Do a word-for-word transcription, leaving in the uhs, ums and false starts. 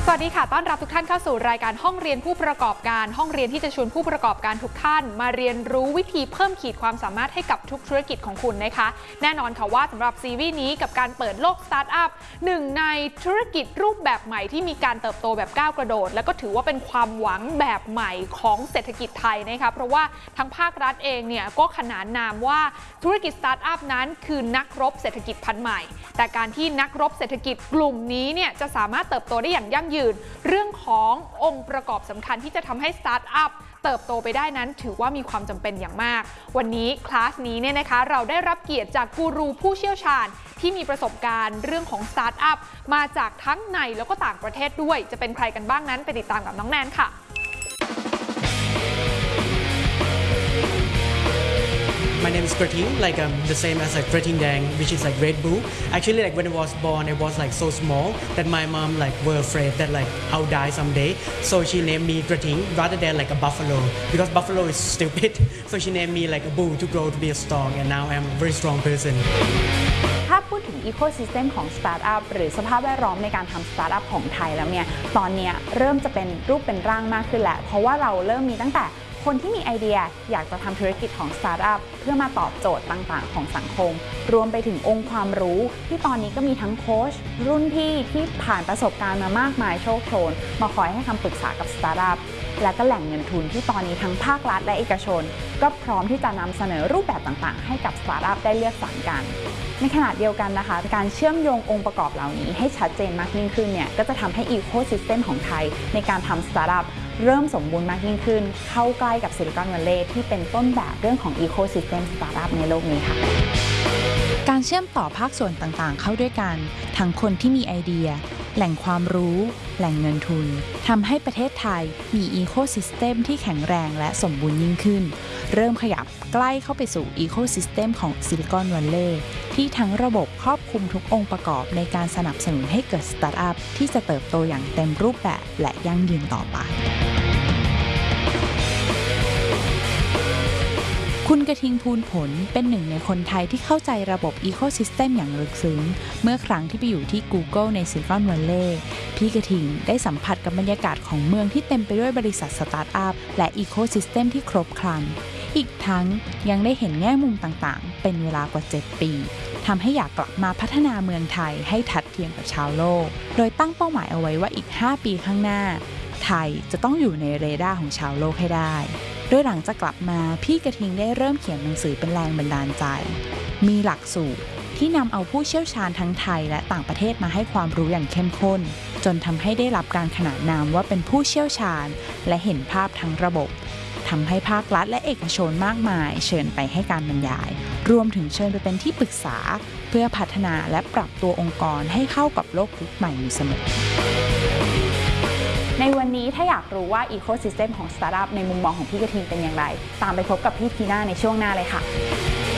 สวัสดีค่ะต้อนรับทุกท่านเข้าสู่รายการห้องเรียนผู้ประกอบการห้องเรียนที่จะชวนผู้ประกอบการทุกท่านมาเรียนรู้วิธีเพิ่มขีดความสามารถให้กับทุกธุรกิจของคุณนะคะแน่นอนค่ะว่าสำหรับซีรีส์นี้กับการเปิดโลกสตาร์ทอัพหนึ่งในธุรกิจรูปแบบใหม่ที่มีการเติบโตแบบก้าวกระโดดและก็ถือว่าเป็นความหวังแบบใหม่ของเศรษฐกิจไทยนะคะเพราะว่าทั้งภาครัฐเองเนี่ยก็ขนานนามว่าธุรกิจสตาร์ทอัพนั้นคือนักรบเศรษฐกิจพันธุ์ใหม่แต่การที่นักรบเศรษฐกิจกลุ่มนี้เนี่ยจะสามารถเติบโตได้อย่างยั่งยืนเรื่องขององค์ประกอบสำคัญที่จะทำให้สตาร์ทอัพเติบโตไปได้นั้นถือว่ามีความจำเป็นอย่างมากวันนี้คลาสนี้เนี่ยนะคะเราได้รับเกียรติจากกูรูผู้เชี่ยวชาญที่มีประสบการณ์เรื่องของสตาร์ทอัพมาจากทั้งในแล้วก็ต่างประเทศด้วยจะเป็นใครกันบ้างนั้นไปติดตามกับน้องแนนค่ะ My name is Krating, like um, the same as like Krating Dang, which is like Red Bull. Actually, like when I was born, I was like so small that my mom like were afraid that like I'll die someday. So she named me Krating rather than like a buffalo because buffalo is stupid. So she named me like a bull to grow to be a strong, and now I'm a very strong person. ถ้าพูดถึงอีโคซิสเต็มของสตาร์ทอัพหรือสภาพแวดล้อมในการทำสตาร์ทอัพของไทยแล้วเนี่ยตอนนี้เริ่มจะเป็นรูปเป็นร่างมากขึ้นแล้วเพราะว่าเราเริ่มมีตั้งแต่คนที่มีไอเดียอยากจะทำธุรกิจของสตาร์ทอัพเพื่อมาตอบโจทย์ต่างๆของสังคมรวมไปถึงองค์ความรู้ที่ตอนนี้ก็มีทั้งโค้ชรุ่นพี่ที่ผ่านประสบการณ์มามากมายโชคโชนมาคอยให้คำปรึกษากับสตาร์ทอัพและก็แหล่งเงินทุนที่ตอนนี้ทั้งภาครัฐและเอกชนก็พร้อมที่จะนำเสนอรูปแบบต่างๆให้กับสตาร์ทอัพได้เลือกสรรกันในขณะเดียวกันนะคะการเชื่อมโยงองค์ประกอบเหล่านี้ให้ชัดเจนมากยิ่งขึ้นเนี่ยก็จะทำให้อีโคซิสเต็มของไทยในการทำสตาร์ทอัพเริ่มสมบูรณ์มากยิ่งขึ้นเข้าใกล้กับซิลิคอนวัลเลย์ที่เป็นต้นแบบเรื่องของอีโคซิสเต็มสตาร์ทอัพในโลกนี้ค่ะการเชื่อมต่อภาคส่วนต่างๆเข้าด้วยกันทั้งคนที่มีไอเดียแหล่งความรู้แหล่งเงินทุนทำให้ประเทศไทยมีอีโคซิสเต็มที่แข็งแรงและสมบูรณ์ยิ่งขึ้นเริ่มขยับใกล้เข้าไปสู่อีโคซิสเต็มของซิลิคอนวัลเลย์ที่ทั้งระบบครอบคลุมทุกองค์ประกอบในการสนับสนุนให้เกิดสตาร์ทอัพที่จะเติบโตอย่างเต็มรูปแบบและยั่งยืนต่อไปคุณกระทิงพูนผลเป็นหนึ่งในคนไทยที่เข้าใจระบบอีโคซิสเต็มอย่างลึกซึ้งเมื่อครั้งที่ไปอยู่ที่ Google ในซิลิคอนวัลเลย์พี่กระทิงได้สัมผัสกับบรรยากาศของเมืองที่เต็มไปด้วยบริษัทสตาร์ทอัพและอีโคซิสเต็มที่ครบครันอีกทั้งยังได้เห็นแง่มุมต่างๆเป็นเวลากว่าเจ็ดปีทำให้อยากกลับมาพัฒนาเมืองไทยให้ทัดเทียมกับชาวโลกโดยตั้งเป้าหมายเอาไว้ว่าอีกห้าปีข้างหน้าไทยจะต้องอยู่ในเรดาร์ของชาวโลกให้ได้โดยหลังจากกลับมาพี่กระทิงได้เริ่มเขียนหนังสือเป็นแรงบันดาลใจมีหลักสูตรที่นำเอาผู้เชี่ยวชาญทั้งไทยและต่างประเทศมาให้ความรู้อย่างเข้มข้นจนทำให้ได้รับการขนานนามว่าเป็นผู้เชี่ยวชาญและเห็นภาพทั้งระบบทำให้ภาครัฐและเอกชนมากมายเชิญไปให้การบรรยายรวมถึงเชิญไปเป็นที่ปรึกษาเพื่อพัฒนาและปรับตัวองค์กรให้เข้ากับโลกยุคใหม่อยู่เสมอในวันนี้ถ้าอยากรู้ว่าอีโคซิสเต็มของสตาร์ทอัพในมุมมองของพี่กระทิงเป็นอย่างไรตามไปพบกับพี่ทีน่าในช่วงหน้าเลยค่ะ